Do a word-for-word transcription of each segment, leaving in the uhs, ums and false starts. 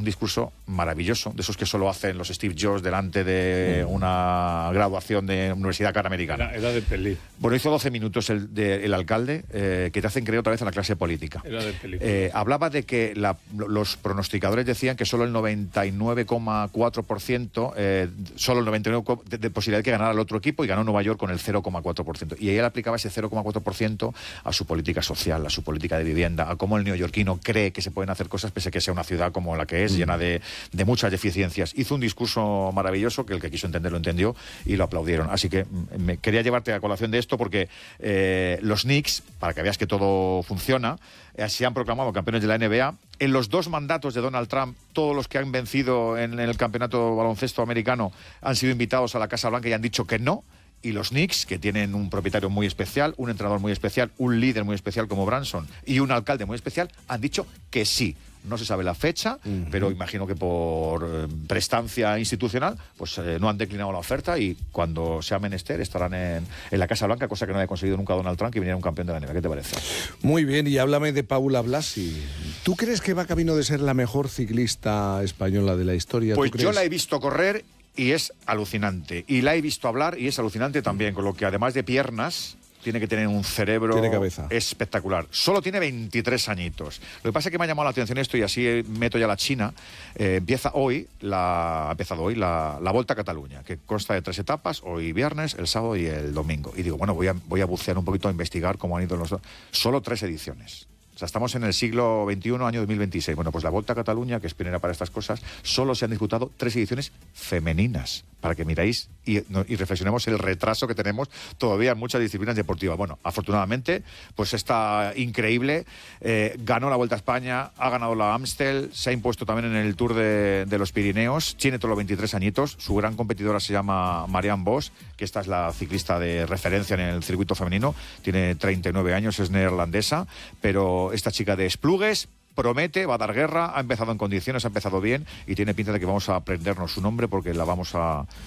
discurso maravilloso, de esos que solo hacen los Steve Jobs delante de una graduación de Universidad Panamericana. Era, era de peli. Bueno, hizo doce minutos el, de, el alcalde, eh, que te hacen creer otra vez en la clase política. Era de peli. Eh, hablaba de que la, los pronosticadores decían que solo el noventa y nueve coma cuatro por ciento, eh, solo el noventa y nueve por ciento de, de posibilidad de que ganara el otro equipo, y ganó Nueva York con el cero coma cuatro por ciento. Y él aplicaba ese cero coma cuatro por ciento a su política social, a su política de vivienda, a cómo el neoyorquino cree que se pueden hacer cosas pese a que sea una ciudad como la que es, mm. llena de, de muchas deficiencias. Hizo un discurso maravilloso que el que quiso entender lo entendió y lo aplaudieron. Así que me quería llevarte a colación de esto porque eh, los Knicks, para que veas que todo funciona, eh, se han proclamado campeones de la N B A. En los dos mandatos de Donald Trump, todos los que han vencido en, en el campeonato baloncesto americano han sido invitados a la Casa Blanca y han dicho que no. Y los Knicks, que tienen un propietario muy especial, un entrenador muy especial, un líder muy especial como Branson y un alcalde muy especial, han dicho que sí. No se sabe la fecha, uh-huh. pero imagino que por eh, prestancia institucional, pues eh, no han declinado la oferta y cuando sea menester estarán en, en la Casa Blanca, cosa que no haya conseguido nunca Donald Trump, que viniera un campeón de la N B A. ¿Qué te parece? Muy bien, y háblame de Paula Blasi. ¿Tú crees que va camino de ser la mejor ciclista española de la historia? Pues yo la he visto correr y es alucinante. Y la he visto hablar y es alucinante también, con lo que además de piernas, tiene que tener un cerebro tiene cabeza. espectacular. Solo tiene veintitrés añitos. Lo que pasa es que me ha llamado la atención esto y así meto ya la China. Eh, empieza hoy, la, ha empezado hoy la, la Volta a Cataluña, que consta de tres etapas, hoy viernes, el sábado y el domingo. Y digo, bueno, voy a, voy a bucear un poquito, a investigar cómo han ido los dos. Solo tres ediciones. O sea, estamos en el siglo veintiuno, año dos mil veintiséis. Bueno, pues la Volta a Cataluña, que es pionera para estas cosas, solo se han disputado tres ediciones femeninas, para que miráis y, no, y reflexionemos el retraso que tenemos todavía en muchas disciplinas deportivas. Bueno, afortunadamente, pues está increíble. Eh, ganó la Vuelta a España, ha ganado la Amstel, se ha impuesto también en el Tour de, de los Pirineos, tiene todos los veintitrés añitos. Su gran competidora se llama Marianne Vos, que esta es la ciclista de referencia en el circuito femenino. Tiene treinta y nueve años, es neerlandesa, pero esta chica de Esplugues promete, va a dar guerra, ha empezado en condiciones, ha empezado bien y tiene pinta de que vamos a aprendernos su nombre porque la vamos a, a,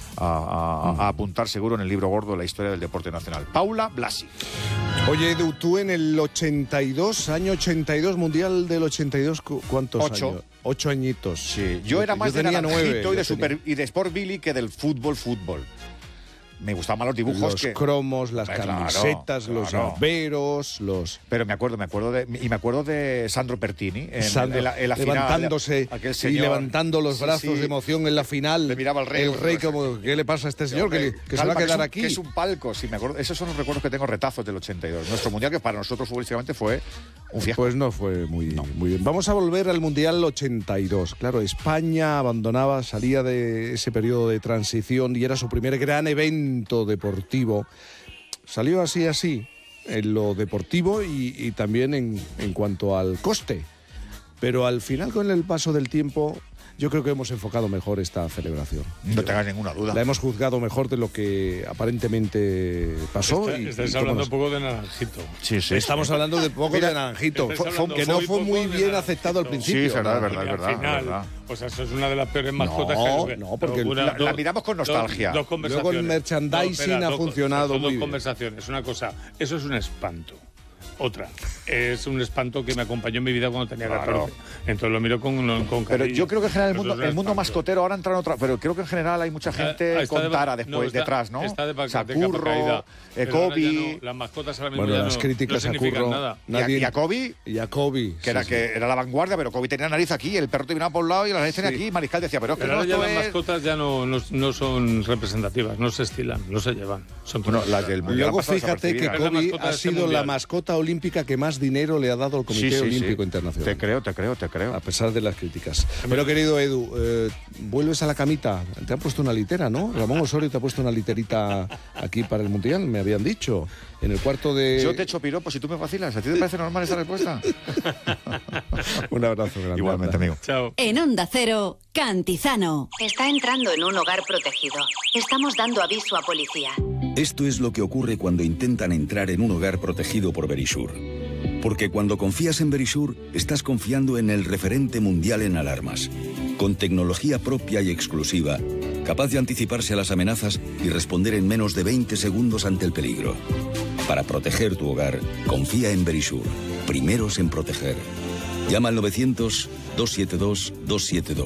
a, a apuntar seguro en el libro gordo de la historia del deporte nacional. Paula Blasi. Oye, Edu, tú en el ochenta y dos, año ochenta y dos, Mundial del ochenta y dos, ¿cuántos Ocho. años? Ocho añitos. Sí, yo era más yo de tenía nueve, y de, super, y de Sport Billy que del fútbol fútbol. Me gustaban más los dibujos los que... cromos, las claro, camisetas, claro. los llaveros, los... Pero me acuerdo, me acuerdo de... Y me acuerdo de Sandro Pertini en, Sandro, en la, en la levantándose final, aquel y señor, levantando los brazos sí, sí, de emoción en la final. Le miraba al rey. El rey pues, como, ¿qué le pasa a este señor? hombre, que, que calma, se va a quedar que un, aquí. Que es un palco, sí, me acuerdo. Esos son los recuerdos que tengo, retazos del ochenta y dos. Nuestro mundial, que para nosotros futbolísticamente fue un fiasco. Pues no fue muy, no. muy bien. Vamos a volver al Mundial ochenta y dos. Claro, España abandonaba, salía de ese periodo de transición y era su primer gran evento deportivo. Salió así, así, en lo deportivo y, y también en, en cuanto al coste. Pero al final, con el paso del tiempo, yo creo que hemos enfocado mejor esta celebración. No tengas ninguna duda. La hemos juzgado mejor de lo que aparentemente pasó. Está, y, estáis y hablando nos... un poco de Naranjito. Sí, sí. Estamos sí. hablando de poco Mira, de Naranjito, fue, que no fue muy bien aceptado al principio. Sí, es verdad, es verdad, y es al verdad, final, es verdad. Pues eso es una de las peores mascotas no, que... No, porque una, la, dos, la miramos con nostalgia. Dos, dos Luego el merchandising no, espera, ha dos, funcionado dos, muy dos bien. conversaciones. Una cosa, eso es un espanto. Otra, es un espanto que me acompañó en mi vida cuando tenía catorce. Claro. Entonces lo miro con, con cariño. Pero yo creo que en general el mundo, el mundo mascotero ahora entra en otra... Pero creo que en general hay mucha gente con de, Tara después, no, está, detrás, ¿no? Está de, o sea, de Curro, eh, Kobe... No, las mascotas ahora mismo bueno, ya las no, críticas no a Curro... nada. Nadie... Y, a, y a Kobe... Y a Kobe... Que, sí, era, sí. que era la vanguardia, pero Kobe tenía la nariz aquí, el perro te miraba por un lado y la nariz tenía sí. aquí, y Mariscal decía, pero es que pero no ya las es... mascotas ya no, no, no son representativas, no se estilan, no se llevan. Son bueno, las del mundial. Luego fíjate que Kobe ha sido la mascota olímpica que más dinero le ha dado al Comité sí, sí, Olímpico sí. Internacional. Te creo, te creo, te creo. A pesar de las críticas. Pero querido Edu, eh, vuelves a la camita. Te han puesto una litera, ¿no? Ramón Osorio te ha puesto una literita aquí para el Mundial, me habían dicho. En el cuarto de... Yo te echo piropos si tú me vacilas. ¿A ti te parece normal esa respuesta? Un abrazo grande. Igualmente, amigo. Chao. En Onda Cero, Cantizano. Está entrando en un hogar protegido. Estamos dando aviso a policía. Esto es lo que ocurre cuando intentan entrar en un hogar protegido por Verisur. Porque cuando confías en Verisur, estás confiando en el referente mundial en alarmas. Con tecnología propia y exclusiva, capaz de anticiparse a las amenazas y responder en menos de veinte segundos ante el peligro. Para proteger tu hogar, confía en Verisur. Primeros en proteger. Llama al novecientos, doscientos setenta y dos, doscientos setenta y dos.